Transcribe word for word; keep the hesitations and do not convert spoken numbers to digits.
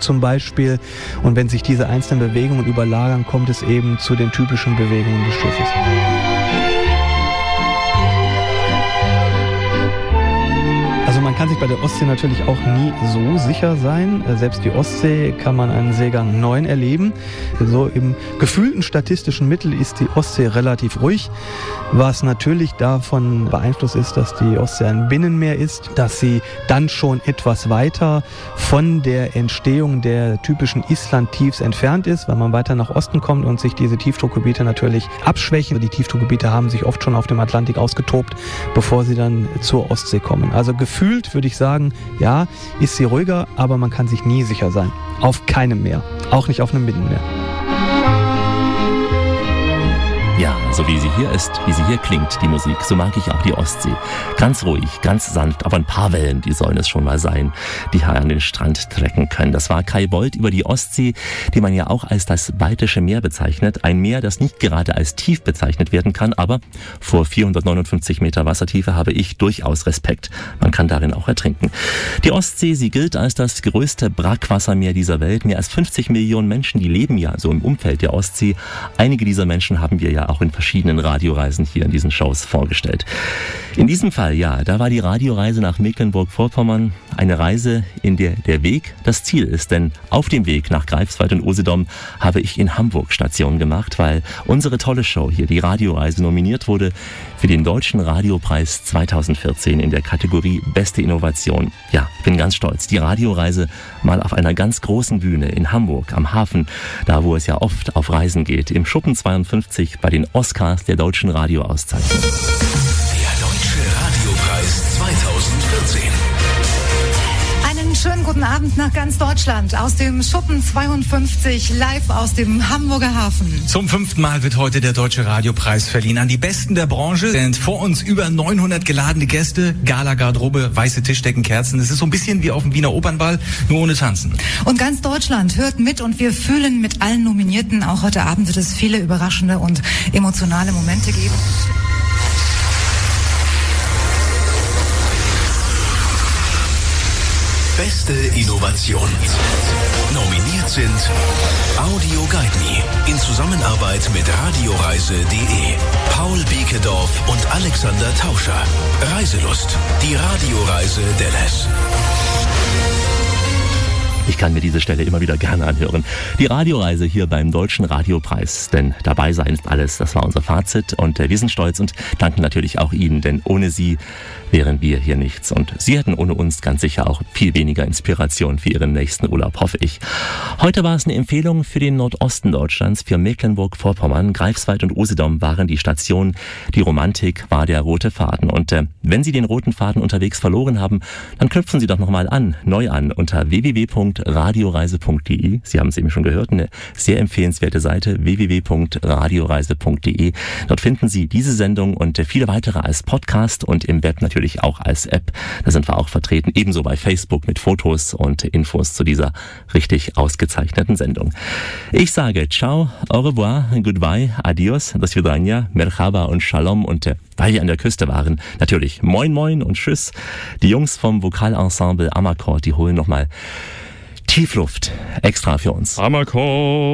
zum Beispiel. Und wenn sich diese einzelnen Bewegungen überlagern, kommt es eben zu den typischen Bewegungen des Schiffes. Also man kann sich bei der Ostsee natürlich auch nie so sicher sein. Selbst die Ostsee kann man einen Seegang neun erleben. So im gefühlten statistischen Mittel ist die Ostsee relativ ruhig, was natürlich davon beeinflusst ist, dass die Ostsee ein Binnenmeer ist, dass sie dann schon etwas weiter von der Entstehung der typischen Islandtiefs entfernt ist, weil man weiter nach Osten kommt und sich diese Tiefdruckgebiete natürlich abschwächen. Die Tiefdruckgebiete haben sich oft schon auf dem Atlantik ausgetobt, bevor sie dann zur Ostsee kommen. Also gefühlt würde ich sagen, ja, ist sie ruhiger, aber man kann sich nie sicher sein. Auf keinem Meer, auch nicht auf einem Binnenmeer. Ja, so wie sie hier ist, wie sie hier klingt, die Musik, so mag ich auch die Ostsee. Ganz ruhig, ganz sanft, aber ein paar Wellen, die sollen es schon mal sein, die hier an den Strand trecken können. Das war Kai Bold über die Ostsee, die man ja auch als das Baltische Meer bezeichnet. Ein Meer, das nicht gerade als tief bezeichnet werden kann, aber vor vierhundertneunundfünfzig Meter Wassertiefe habe ich durchaus Respekt. Man kann darin auch ertrinken. Die Ostsee, sie gilt als das größte Brackwassermeer dieser Welt. Mehr als fünfzig Millionen Menschen, die leben ja so im Umfeld der Ostsee. Einige dieser Menschen haben wir ja auch in verschiedenen Radioreisen hier in diesen Shows vorgestellt. In diesem Fall, ja, da war die Radioreise nach Mecklenburg-Vorpommern eine Reise, in der der Weg das Ziel ist. Denn auf dem Weg nach Greifswald und Usedom habe ich in Hamburg Station gemacht, weil unsere tolle Show hier, die Radioreise, nominiert wurde für den Deutschen Radiopreis zweitausendvierzehn in der Kategorie Beste Innovation. Ja, ich bin ganz stolz. Die Radioreise mal auf einer ganz großen Bühne in Hamburg am Hafen, da wo es ja oft auf Reisen geht, im Schuppen zweiundfünfzig bei den Oscars der Deutschen Radioauszeichnung. Der Deutsche Radiopreis zweitausendvierzehn. Einen schönen guten Abend nach ganz Deutschland aus dem Schuppen zweiundfünfzig, live aus dem Hamburger Hafen. Zum fünften Mal wird heute der Deutsche Radiopreis verliehen an die Besten der Branche. Sind vor uns über neunhundert geladene Gäste, Gala-Garderobe, weiße Tischdecken, Kerzen. Es ist so ein bisschen wie auf dem Wiener Opernball, nur ohne Tanzen. Und ganz Deutschland hört mit und wir fühlen mit allen Nominierten. Auch heute Abend wird es viele überraschende und emotionale Momente geben. Beste Innovation. Nominiert sind Audio Guide Me in Zusammenarbeit mit radioreise punkt de, Paul Bekedorf und Alexander Tauscher. Reiselust, die Radioreise Dallas. Ich kann mir diese Stelle immer wieder gerne anhören. Die Radioreise hier beim Deutschen Radiopreis, denn dabei sein ist alles, das war unser Fazit und wir sind stolz und danken natürlich auch Ihnen, denn ohne Sie wären wir hier nichts und Sie hätten ohne uns ganz sicher auch viel weniger Inspiration für Ihren nächsten Urlaub, hoffe ich. Heute war es eine Empfehlung für den Nordosten Deutschlands, für Mecklenburg-Vorpommern. Greifswald und Usedom waren die Stationen, die Romantik war der rote Faden und äh, wenn Sie den roten Faden unterwegs verloren haben, dann knüpfen Sie doch nochmal an, neu an unter w w w punkt radioreise punkt de. Sie haben es eben schon gehört, eine sehr empfehlenswerte Seite w w w punkt radioreise punkt de. Dort finden Sie diese Sendung und viele weitere als Podcast und im Web natürlich auch als App. Da sind wir auch vertreten, ebenso bei Facebook mit Fotos und Infos zu dieser richtig ausgezeichneten Sendung. Ich sage ciao, au revoir, goodbye, adios, do svidania, merhaba und shalom und äh, weil wir an der Küste waren, natürlich moin moin und tschüss. Die Jungs vom Vokalensemble Amakord, die holen nochmal Tiefluft extra für uns. Amakord.